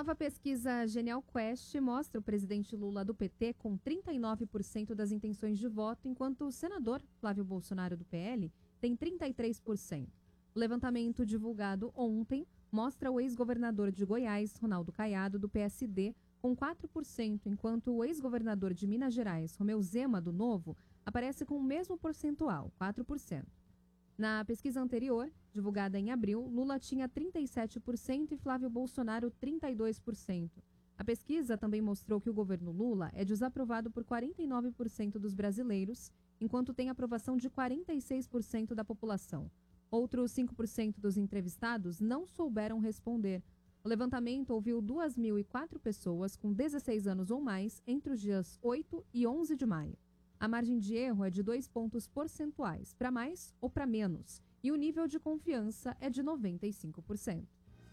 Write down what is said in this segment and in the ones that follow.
nova pesquisa Genial Quest mostra o presidente Lula do PT com 39% das intenções de voto, enquanto o senador Flávio Bolsonaro do PL tem 33%. O levantamento divulgado ontem mostra o ex-governador de Goiás, Ronaldo Caiado, do PSD, com 4%, enquanto o ex-governador de Minas Gerais, Romeu Zema, do Novo, aparece com o mesmo percentual, 4%. Na pesquisa anterior, divulgada em abril, Lula tinha 37% e Flávio Bolsonaro 32%. A pesquisa também mostrou que o governo Lula é desaprovado por 49% dos brasileiros, enquanto tem aprovação de 46% da população. Outros 5% dos entrevistados não souberam responder. O levantamento ouviu 2.004 pessoas com 16 anos ou mais entre os dias 8 e 11 de maio. A margem de erro é de 2 pontos percentuais, para mais ou para menos, e o nível de confiança é de 95%.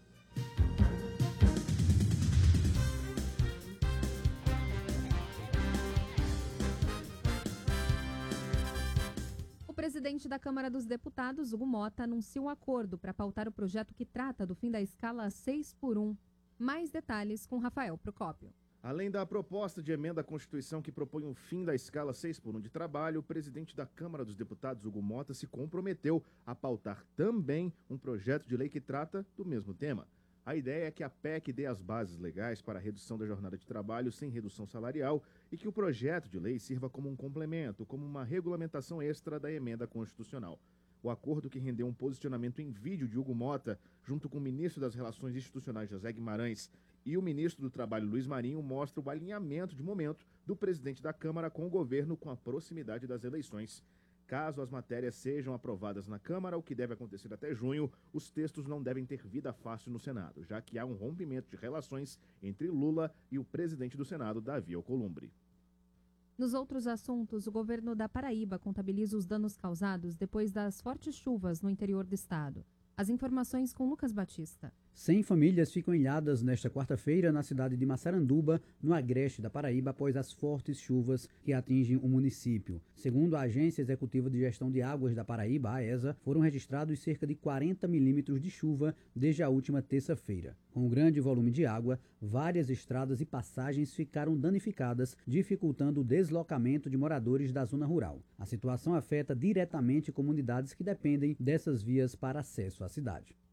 O presidente da Câmara dos Deputados, Hugo Motta, anunciou um acordo para pautar o projeto que trata do fim da escala 6x1. Mais detalhes com Rafael Procópio. Além da proposta de emenda à Constituição que propõe o fim da escala 6x1 de trabalho, o presidente da Câmara dos Deputados, Hugo Motta, se comprometeu a pautar também um projeto de lei que trata do mesmo tema. A ideia é que a PEC dê as bases legais para a redução da jornada de trabalho sem redução salarial e que o projeto de lei sirva como um complemento, como uma regulamentação extra da emenda constitucional. O acordo, que rendeu um posicionamento em vídeo de Hugo Motta, junto com o ministro das Relações Institucionais, José Guimarães, e o ministro do Trabalho, Luiz Marinho, mostra o alinhamento de momento do presidente da Câmara com o governo com a proximidade das eleições. Caso as matérias sejam aprovadas na Câmara, o que deve acontecer até junho, os textos não devem ter vida fácil no Senado, já que há um rompimento de relações entre Lula e o presidente do Senado, Davi Alcolumbre. Nos outros assuntos, o governo da Paraíba contabiliza os danos causados depois das fortes chuvas no interior do estado. As informações com Lucas Batista. 100 famílias ficam ilhadas nesta quarta-feira na cidade de Massaranduba, no agreste da Paraíba, após as fortes chuvas que atingem o município. Segundo a Agência Executiva de Gestão de Águas da Paraíba, a AESA, foram registrados cerca de 40 milímetros de chuva desde a última terça-feira. Com o grande volume de água, várias estradas e passagens ficaram danificadas, dificultando o deslocamento de moradores da zona rural. A situação afeta diretamente comunidades que dependem dessas vias para acesso à cidade.